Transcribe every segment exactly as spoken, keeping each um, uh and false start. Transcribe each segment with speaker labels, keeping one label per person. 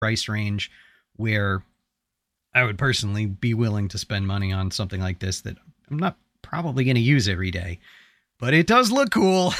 Speaker 1: price range where I would personally be willing to spend money on something like this that I'm not probably going to use every day, but it does look cool.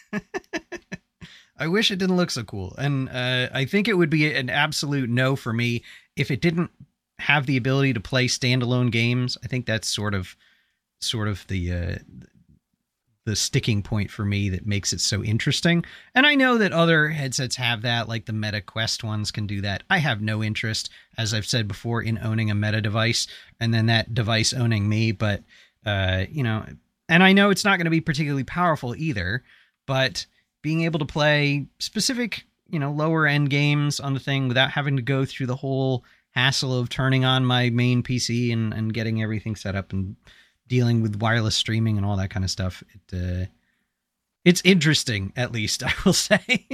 Speaker 1: I wish it didn't look so cool. And uh, I think it would be an absolute no for me if it didn't have the ability to play standalone games. I think that's sort of, sort of the, uh, the sticking point for me that makes it so interesting. And I know that other headsets have that, like the Meta Quest ones can do that. I have no interest, as I've said before, in owning a Meta device and then that device owning me. But, uh, you know, and I know it's not going to be particularly powerful either, but being able to play specific, you know, lower end games on the thing without having to go through the whole hassle of turning on my main P C and, and getting everything set up and dealing with wireless streaming and all that kind of stuff. It, uh, it's interesting, at least, I will say.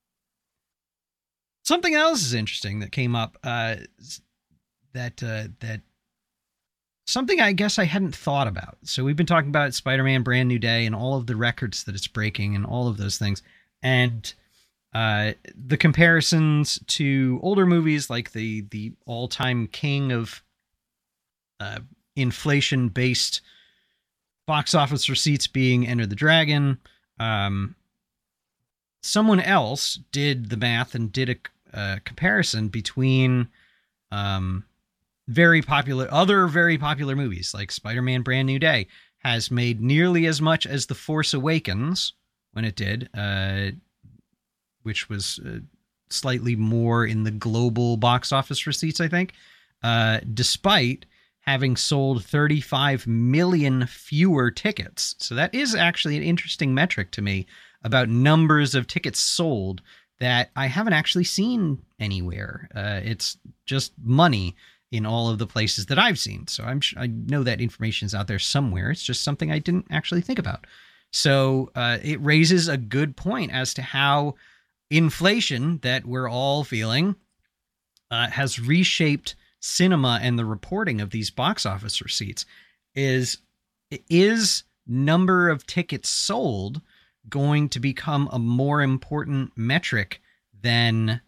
Speaker 1: Something else is interesting that came up, uh, that, uh, that something I guess I hadn't thought about. So we've been talking about Spider-Man Brand New Day and all of the records that it's breaking and all of those things. And, uh, the comparisons to older movies, like the, the all-time king of, uh, inflation-based box office receipts being Enter the Dragon. Um, someone else did the math and did a, a comparison between um, very popular, other very popular movies, like Spider-Man Brand New Day has made nearly as much as The Force Awakens when it did, uh, which was uh, slightly more in the global box office receipts, I think, uh, despite having sold thirty-five million fewer tickets. So that is actually an interesting metric to me about numbers of tickets sold that I haven't actually seen anywhere. Uh, it's just money in all of the places that I've seen. So I'm I know that information is out there somewhere. It's just something I didn't actually think about. So uh, it raises a good point as to how inflation that we're all feeling uh, has reshaped cinema and the reporting of these box office receipts. Is is number of tickets sold going to become a more important metric than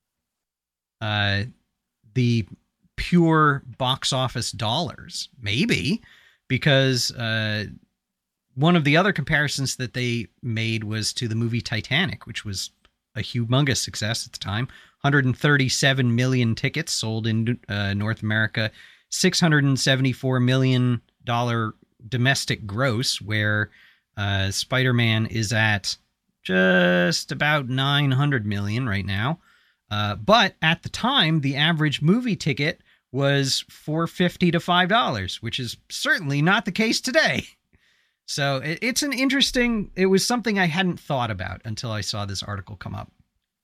Speaker 1: uh, the pure box office dollars? Maybe, because uh, one of the other comparisons that they made was to the movie Titanic, which was a humongous success at the time. one hundred thirty-seven million tickets sold in uh, North America, six hundred seventy-four million dollars domestic gross, where uh, Spider-Man is at just about nine hundred million right now. Uh, but at the time, the average movie ticket was four dollars and fifty cents to five dollars, which is certainly not the case today. So it, it's an interesting, it was something I hadn't thought about until I saw this article come up.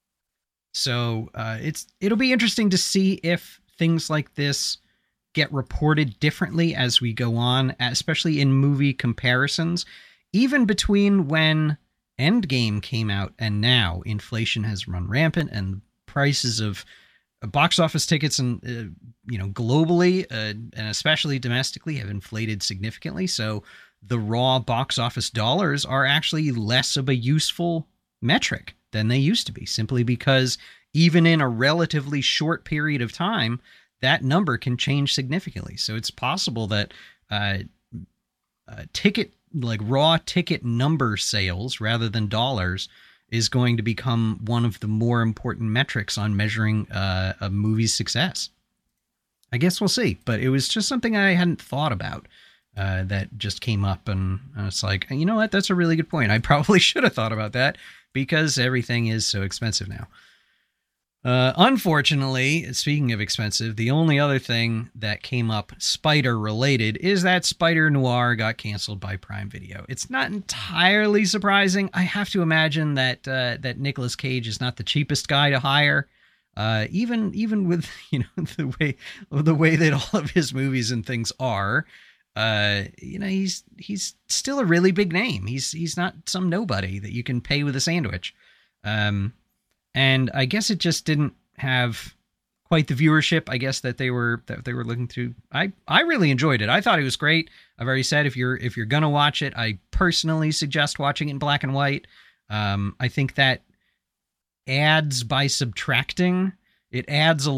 Speaker 1: So uh, it's it'll be interesting to see if things like this get reported differently as we go on, especially in movie comparisons. Even between when Endgame came out and now, inflation has run rampant and prices of box office tickets and uh, you know globally uh, and especially domestically have inflated significantly. So the raw box office dollars are actually less of a useful metric than they used to be, simply because even in a relatively short period of time, that number can change significantly. So it's possible that uh, uh, ticket, like raw ticket number sales rather than dollars, is going to become one of the more important metrics on measuring uh, a movie's success. I guess we'll see, but it was just something I hadn't thought about. Uh, that just came up, and uh, it's like, you know what? That's a really good point. I probably should have thought about that because everything is so expensive now. Uh, unfortunately, speaking of expensive, the only other thing that came up Spider related is that Spider Noir got canceled by Prime Video. It's not entirely surprising. I have to imagine that uh, that Nicolas Cage is not the cheapest guy to hire. Uh, even even with you know the way the way that all of his movies and things are. Uh, you know, he's he's still a really big name. He's he's not some nobody that you can pay with a sandwich. Um, and I guess it just didn't have quite the viewership, I guess, that they were that they were looking to. I I really enjoyed it. I thought it was great. I've already said if you're if you're gonna watch it, I personally suggest watching it in black and white. Um, I think that adds by subtracting. It adds a